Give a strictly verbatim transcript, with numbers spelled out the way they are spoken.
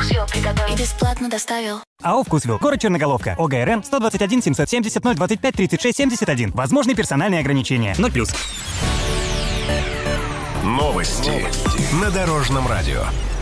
Вкусвилл приготовил. И бесплатно доставил. АО «Вкусвилл». Город Черноголовка. ОГРН сто двадцать один семьсот семьдесят ноль двадцать пять тридцать шесть семьдесят один. Возможны персональные ограничения. ноль плюс. Новости на Дорожном радио.